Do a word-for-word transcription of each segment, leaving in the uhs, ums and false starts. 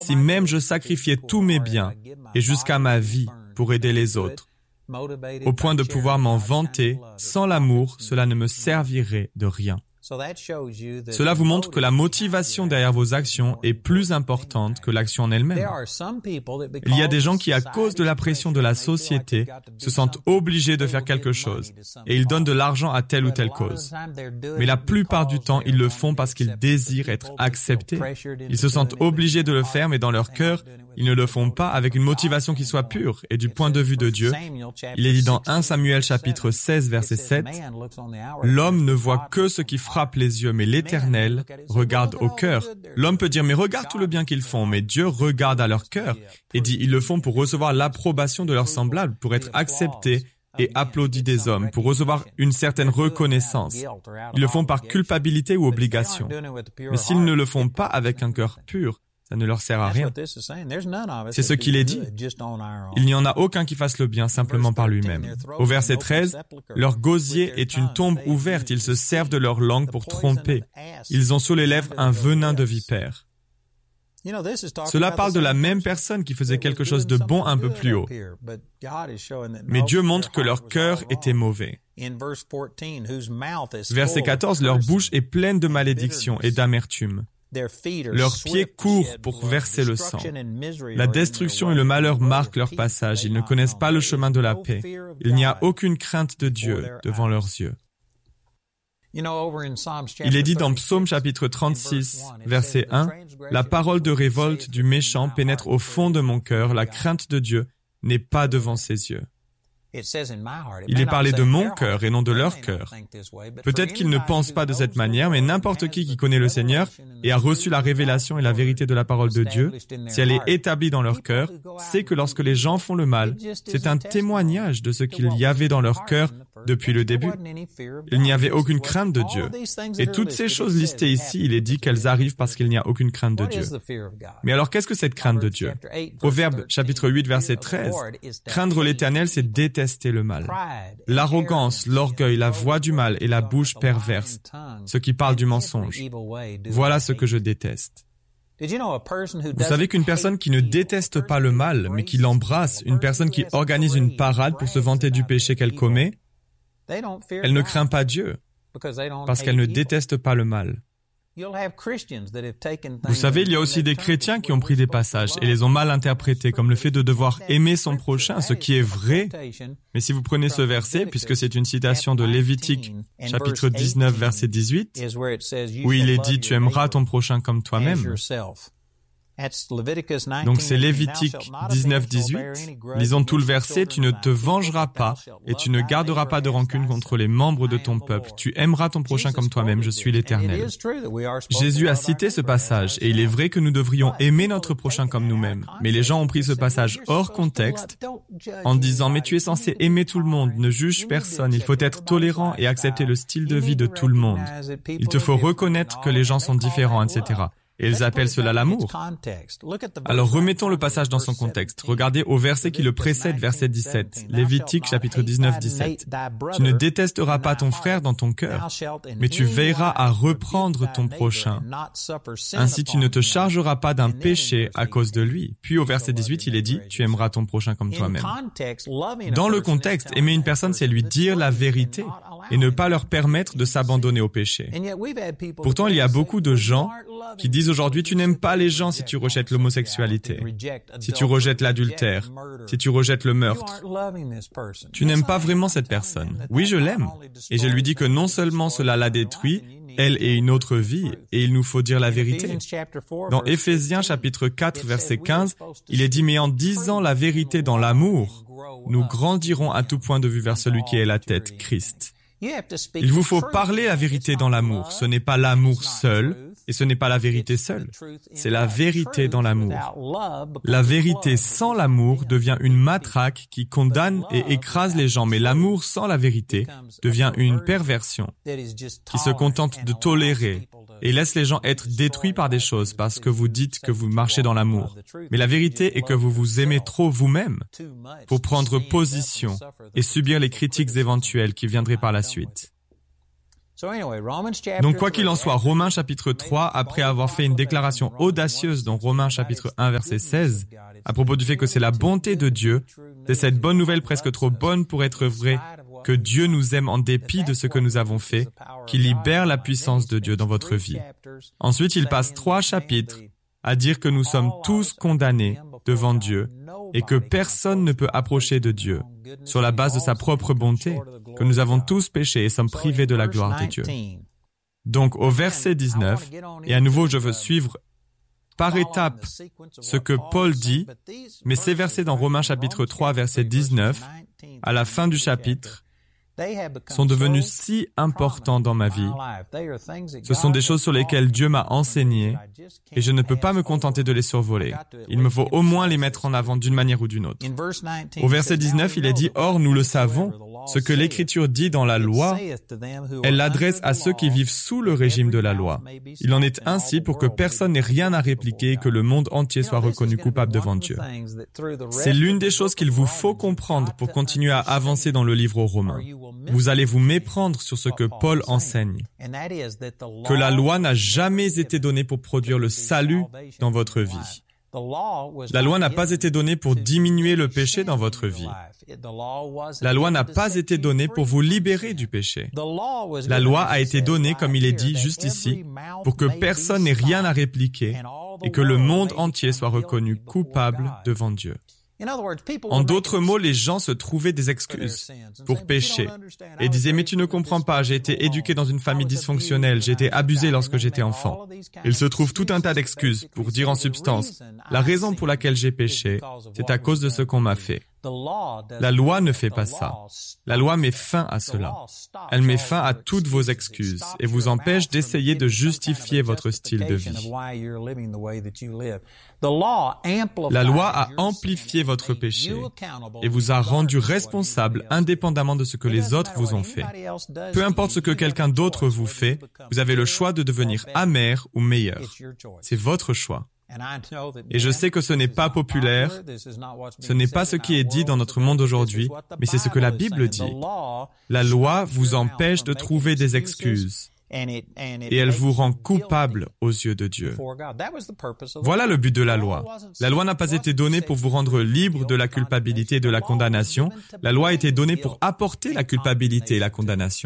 si même je sacrifiais tous mes biens et jusqu'à ma vie pour aider les autres, au point de pouvoir m'en vanter, sans l'amour, cela ne me servirait de rien. Cela vous montre que la motivation derrière vos actions est plus importante que l'action en elle-même. Il y a des gens qui, à cause de la pression de la société, se sentent obligés de faire quelque chose et ils donnent de l'argent à telle ou telle cause. Mais la plupart du temps, ils le font parce qu'ils désirent être acceptés. Ils se sentent obligés de le faire, mais dans leur cœur, ils ne le font pas avec une motivation qui soit pure. Et du point de vue de Dieu, il est dit dans premier Samuel chapitre seize, verset sept, « L'homme ne voit que ce qui frappe les yeux, mais l'Éternel regarde au cœur. » L'homme peut dire « Mais regarde tout le bien qu'ils font. » Mais Dieu regarde à leur cœur et dit « Ils le font pour recevoir l'approbation de leurs semblables, pour être acceptés et applaudis des hommes, pour recevoir une certaine reconnaissance. Ils le font par culpabilité ou obligation. Mais s'ils ne le font pas avec un cœur pur, ça ne leur sert à rien. » C'est ce qu'il est dit. Il n'y en a aucun qui fasse le bien simplement par lui-même. Au verset treize, « Leur gosier est une tombe ouverte, ils se servent de leur langue pour tromper. Ils ont sur les lèvres un venin de vipère. » Cela parle de la même personne qui faisait quelque chose de bon un peu plus haut. Mais Dieu montre que leur cœur était mauvais. Verset quatorze, « Leur bouche est pleine de malédiction et d'amertume. Leurs pieds courent pour verser le sang. La destruction et le malheur marquent leur passage. Ils ne connaissent pas le chemin de la paix. Il n'y a aucune crainte de Dieu devant leurs yeux. » Il est dit dans Psaume chapitre trente-six, verset un, « La parole de révolte du méchant pénètre au fond de mon cœur. La crainte de Dieu n'est pas devant ses yeux. » Il est parlé de mon cœur et non de leur cœur. Peut-être qu'ils ne pensent pas de cette manière, mais n'importe qui qui connaît le Seigneur et a reçu la révélation et la vérité de la parole de Dieu, si elle est établie dans leur cœur, sait que lorsque les gens font le mal, c'est un témoignage de ce qu'il y avait dans leur cœur depuis le début. Il n'y avait aucune crainte de Dieu. Et toutes ces choses listées ici, il est dit qu'elles arrivent parce qu'il n'y a aucune crainte de Dieu. Mais alors, qu'est-ce que cette crainte de Dieu? Proverbe chapitre huit, verset treize. Craindre l'Éternel, c'est détester le mal. L'arrogance, l'orgueil, la voix du mal et la bouche perverse, ce qui parle du mensonge. Voilà ce que je déteste. Vous savez qu'une personne qui ne déteste pas le mal, mais qui l'embrasse, une personne qui organise une parade pour se vanter du péché qu'elle commet, elle ne craint pas Dieu, parce qu'elle ne déteste pas le mal. Vous savez, il y a aussi des chrétiens qui ont pris des passages et les ont mal interprétés, comme le fait de devoir aimer son prochain, ce qui est vrai. Mais si vous prenez ce verset, puisque c'est une citation de Lévitique, chapitre dix-neuf, verset dix-huit, où il est dit « Tu aimeras ton prochain comme toi-même », donc c'est Lévitique dix-neuf, dix-huit. Lisons tout le verset. « Tu ne te vengeras pas et tu ne garderas pas de rancune contre les membres de ton peuple. Tu aimeras ton prochain comme toi-même. Je suis l'Éternel. » Jésus a cité ce passage et il est vrai que nous devrions aimer notre prochain comme nous-mêmes. Mais les gens ont pris ce passage hors contexte en disant « Mais tu es censé aimer tout le monde, ne juge personne. Il faut être tolérant et accepter le style de vie de tout le monde. Il te faut reconnaître que les gens sont différents, et cetera » Et ils appellent cela l'amour. Alors remettons le passage dans son contexte. Regardez au verset qui le précède, verset dix-sept. Lévitique, chapitre dix-neuf, dix-sept. « Tu ne détesteras pas ton frère dans ton cœur, mais tu veilleras à reprendre ton prochain. Ainsi tu ne te chargeras pas d'un péché à cause de lui. » Puis au verset dixhuit, il est dit « Tu aimeras ton prochain comme toi-même. » Dans le contexte, aimer une personne, c'est lui dire la vérité et ne pas leur permettre de s'abandonner au péché. Pourtant, il y a beaucoup de gens qui disent aujourd'hui, tu n'aimes pas les gens si tu rejettes l'homosexualité, si tu rejettes l'adultère, si tu rejettes le meurtre. Tu n'aimes pas vraiment cette personne. Oui, je l'aime. Et je lui dis que non seulement cela la détruit, elle et une autre vie, et il nous faut dire la vérité. Dans Éphésiens chapitre quatre, verset quinze, il est dit, mais en disant la vérité dans l'amour, nous grandirons à tout point de vue vers celui qui est la tête, Christ. Il vous faut parler la vérité dans l'amour. Ce n'est pas l'amour seul, et ce n'est pas la vérité seule. C'est la vérité dans l'amour. La vérité sans l'amour devient une matraque qui condamne et écrase les gens, mais l'amour sans la vérité devient une perversion qui se contente de tolérer et laisse les gens être détruits par des choses parce que vous dites que vous marchez dans l'amour. Mais la vérité est que vous vous aimez trop vous-même pour prendre position et subir les critiques éventuelles qui viendraient par la suite. Donc quoi qu'il en soit, Romains chapitre trois, après avoir fait une déclaration audacieuse dans Romains chapitre un verset seize, à propos du fait que c'est la bonté de Dieu, c'est cette bonne nouvelle presque trop bonne pour être vraie, que Dieu nous aime en dépit de ce que nous avons fait, qui libère la puissance de Dieu dans votre vie. Ensuite, il passe trois chapitres à dire que nous sommes tous condamnés devant Dieu et que personne ne peut approcher de Dieu sur la base de sa propre bonté, que nous avons tous péché et sommes privés de la gloire de Dieu. Donc, au verset dix-neuf, et à nouveau je veux suivre par étapes ce que Paul dit, mais ces versets dans Romains chapitre trois, verset dix-neuf, à la fin du chapitre, sont devenus si importants dans ma vie. Ce sont des choses sur lesquelles Dieu m'a enseigné et je ne peux pas me contenter de les survoler. Il me faut au moins les mettre en avant d'une manière ou d'une autre. Au verset dix-neuf, il est dit « Or, nous le savons, ce que l'Écriture dit dans la loi, elle l'adresse à ceux qui vivent sous le régime de la loi. Il en est ainsi pour que personne n'ait rien à répliquer et que le monde entier soit reconnu coupable devant Dieu. » C'est l'une des choses qu'il vous faut comprendre pour continuer à avancer dans le livre aux Romains. Vous allez vous méprendre sur ce que Paul enseigne, que la loi n'a jamais été donnée pour produire le salut dans votre vie. La loi n'a pas été donnée pour diminuer le péché dans votre vie. La loi n'a pas été donnée pour vous libérer du péché. La loi a été donnée, comme il est dit juste ici, pour que personne n'ait rien à répliquer et que le monde entier soit reconnu coupable devant Dieu. En d'autres mots, les gens se trouvaient des excuses pour pécher et disaient « Mais tu ne comprends pas, j'ai été éduqué dans une famille dysfonctionnelle, j'ai été abusé lorsque j'étais enfant. » Il se trouve tout un tas d'excuses pour dire en substance « La raison pour laquelle j'ai péché, c'est à cause de ce qu'on m'a fait. » La loi ne fait pas ça. La loi met fin à cela. Elle met fin à toutes vos excuses et vous empêche d'essayer de justifier votre style de vie. La loi a amplifié votre péché et vous a rendu responsable indépendamment de ce que les autres vous ont fait. Peu importe ce que quelqu'un d'autre vous fait, vous avez le choix de devenir amer ou meilleur. C'est votre choix. Et je sais que ce n'est pas populaire, ce n'est pas ce qui est dit dans notre monde aujourd'hui, mais c'est ce que la Bible dit. La loi vous empêche de trouver des excuses. Et elle vous rend coupable aux yeux de Dieu. Voilà le but de la loi. La loi n'a pas été donnée pour vous rendre libre de la culpabilité et de la condamnation. La loi a été donnée pour apporter la culpabilité et la condamnation.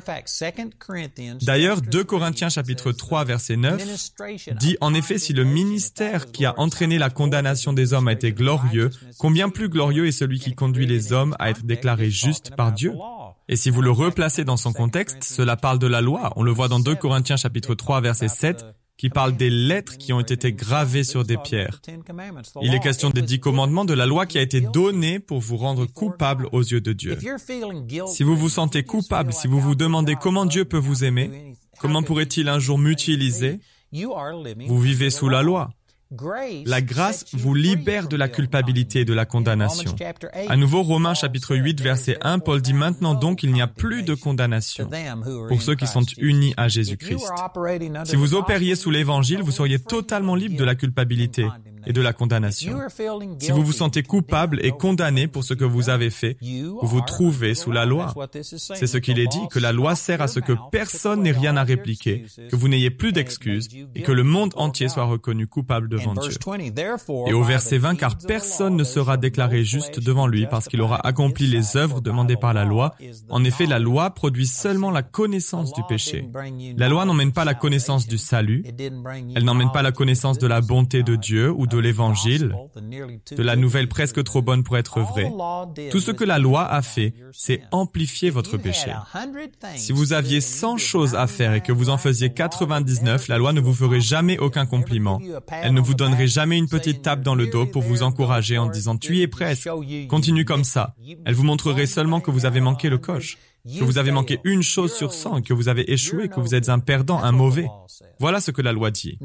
D'ailleurs, deux Corinthiens chapitre trois verset neuf dit « En effet, si le ministère qui a entraîné la condamnation des hommes a été glorieux, combien plus glorieux est celui qui conduit les hommes à être déclarés justes par Dieu ?» Et si vous le replacez dans son contexte, cela parle de la loi. On le voit dans deux Corinthiens chapitre trois verset sept, qui parle des lettres qui ont été gravées sur des pierres. Il est question des dix commandements de la loi qui a été donnée pour vous rendre coupable aux yeux de Dieu. Si vous vous sentez coupable, si vous vous demandez comment Dieu peut vous aimer, comment pourrait-il un jour m'utiliser, vous vivez sous la loi. La grâce vous libère de la culpabilité et de la condamnation. À nouveau, Romains chapitre huit, verset un, Paul dit « Maintenant donc, il n'y a plus de condamnation pour ceux qui sont unis à Jésus-Christ. » Si vous opériez sous l'Évangile, vous seriez totalement libre de la culpabilité et de la condamnation. Si vous vous sentez coupable et condamné pour ce que vous avez fait, vous vous trouvez sous la loi. C'est ce qu'il est dit, que la loi sert à ce que personne n'ait rien à répliquer, que vous n'ayez plus d'excuses et que le monde entier soit reconnu coupable devant Dieu. Et au verset vingt, car personne ne sera déclaré juste devant lui parce qu'il aura accompli les œuvres demandées par la loi. En effet, la loi produit seulement la connaissance du péché. La loi n'emmène pas la connaissance du salut. Elle n'emmène pas la connaissance de la bonté de Dieu ou de l'Évangile, de la nouvelle presque trop bonne pour être vraie. Tout ce que la loi a fait, c'est amplifier votre péché. Si vous aviez cent choses à faire et que vous en faisiez quatre-vingt-dix-neuf, la loi ne vous ferait jamais aucun compliment. Elle ne vous donnerait jamais une petite tape dans le dos pour vous encourager en disant « Tu y es presque, continue comme ça ». Elle vous montrerait seulement que vous avez manqué le coche, que vous avez manqué une chose sur cent, que vous avez échoué, que vous êtes un perdant, un mauvais. Voilà ce que la loi dit.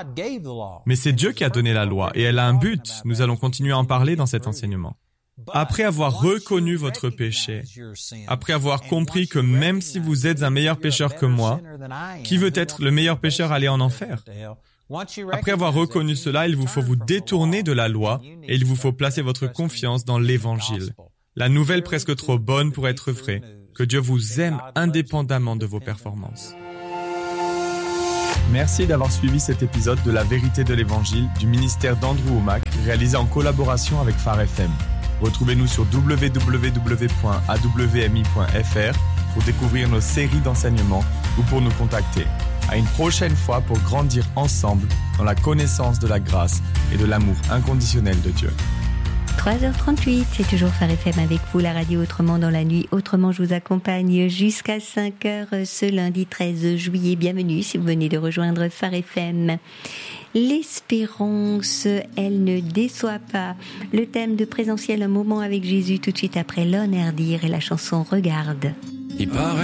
Mais c'est Dieu qui a donné la loi et elle a un but. Nous allons continuer à en parler dans cet enseignement. Après avoir reconnu votre péché, après avoir compris que même si vous êtes un meilleur pécheur que moi, qui veut être le meilleur pécheur aller en enfer? Après avoir reconnu cela, il vous faut vous détourner de la loi et il vous faut placer votre confiance dans l'Évangile. La nouvelle presque trop bonne pour être vraie, Que Dieu vous aime indépendamment de vos performances. Merci d'avoir suivi cet épisode de La Vérité de l'Évangile du ministère d'Andrew Wommack, réalisé en collaboration avec Phare F M. Retrouvez-nous sur w w w point a w m i point f r pour découvrir nos séries d'enseignements ou pour nous contacter. À une prochaine fois pour grandir ensemble dans la connaissance de la grâce et de l'amour inconditionnel de Dieu. trois heures trente-huit, c'est toujours Phare F M avec vous, la radio Autrement dans la nuit. Autrement, je vous accompagne jusqu'à cinq heures ce lundi treize juillet. Bienvenue si vous venez de rejoindre Phare F M. L'espérance, elle ne déçoit pas. Le thème de Présentiel, un moment avec Jésus, tout de suite après Lon Herdir et la chanson Regarde. Il paraît